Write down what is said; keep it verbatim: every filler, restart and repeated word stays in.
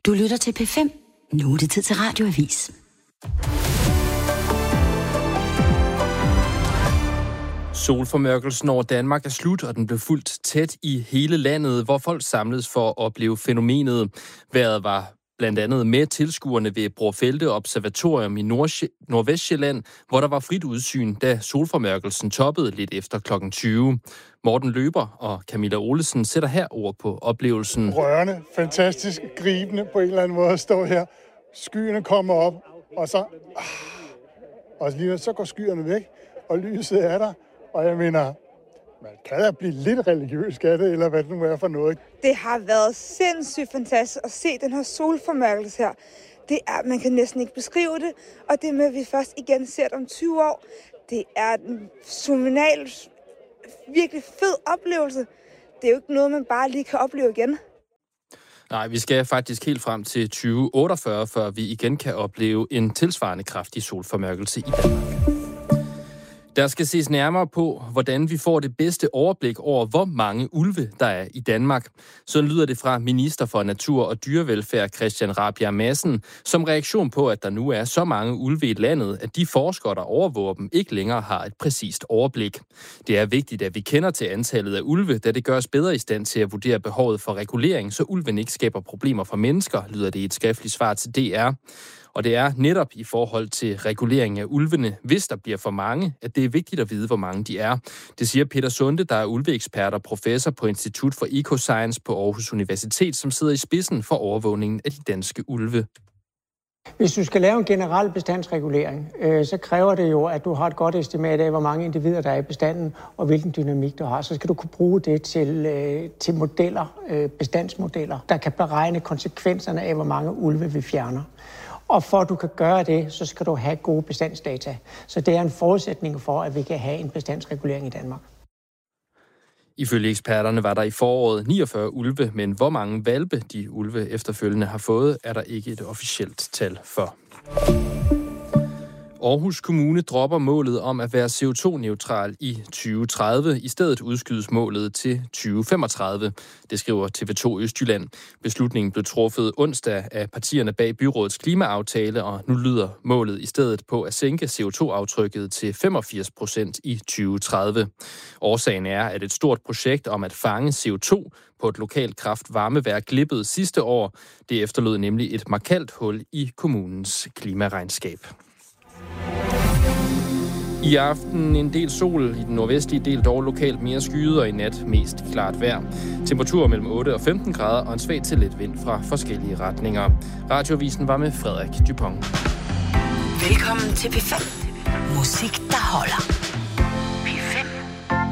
Du lytter til P fem. Nu er det tid til Radioavis. Solformørkelsen over Danmark er slut, og den blev fulgt tæt i hele landet, hvor folk samledes for at opleve fænomenet. Vejret var blandt andet med tilskuerne ved Brorfelde Observatorium i Nord- Nordvestjylland, hvor der var frit udsyn, da solformørkelsen toppede lidt efter klokken tyve. Morten Løber og Camilla Olesen sætter her ord på oplevelsen. Rørende, fantastisk, gribende på en eller anden måde at stå her. Skyerne kommer op, og så, og lige så går skyerne væk, og lyset er der. Og jeg mener, man kan da blive lidt religiøs af det, eller hvad det nu er for noget. Det har været sindssygt fantastisk at se den her solformørkelse her. Det er, man kan næsten ikke beskrive det, og det med, at vi først igen ser det om tyve år, det er en fænomenal, virkelig fed oplevelse. Det er jo ikke noget, man bare lige kan opleve igen. Nej, vi skal faktisk helt frem til tyve otteogfyrre, før vi igen kan opleve en tilsvarende kraftig solformørkelse i Danmark. Der skal ses nærmere på, hvordan vi får det bedste overblik over, hvor mange ulve der er i Danmark. Sådan lyder det fra minister for Natur og Dyrevelfærd Christian Rabjerg Madsen, som reaktion på, at der nu er så mange ulve i landet, at de forskere, der overvåger dem, ikke længere har et præcist overblik. Det er vigtigt, at vi kender til antallet af ulve, da det gør os bedre i stand til at vurdere behovet for regulering, så ulven ikke skaber problemer for mennesker, lyder det i et skriftligt svar til D R. Og det er netop i forhold til regulering af ulvene, hvis der bliver for mange, at det er vigtigt at vide, hvor mange de er. Det siger Peter Sunde, der er ulveekspert og professor på Institut for Ecoscience på Aarhus Universitet, som sidder i spidsen for overvågningen af de danske ulve. Hvis du skal lave en generel bestandsregulering, øh, så kræver det jo, at du har et godt estimat af, hvor mange individer der er i bestanden, og hvilken dynamik du har. Så skal du kunne bruge det til, øh, til modeller, øh, bestandsmodeller, der kan beregne konsekvenserne af, hvor mange ulve vi fjerner. Og for at du kan gøre det, så skal du have gode bestandsdata. Så det er en forudsætning for, at vi kan have en bestandsregulering i Danmark. Ifølge eksperterne var der i foråret niogfyrre ulve, men hvor mange hvalpe de ulve efterfølgende har fået, er der ikke et officielt tal for. Aarhus Kommune dropper målet om at være C O to neutral i tyve tredive. I stedet udskydes målet til tyve femogtredive. Det skriver T V to Østjylland. Beslutningen blev truffet onsdag af partierne bag byrådets klimaaftale, og nu lyder målet i stedet på at sænke C O to aftrykket til femogfirs procent i tyve tredive. Årsagen er, at et stort projekt om at fange C O to på et lokalt kraft-varmeværk glippede sidste år. Det efterlod nemlig et markant hul i kommunens klimaregnskab. I aften en del sol, i den nordvestlige del dog lokalt mere skyet, og i nat mest klart vejr. Temperaturer mellem otte og femten grader og en svag til let vind fra forskellige retninger. Radioavisen var med Frederik Dupont. Velkommen til P fem. Musik, der holder.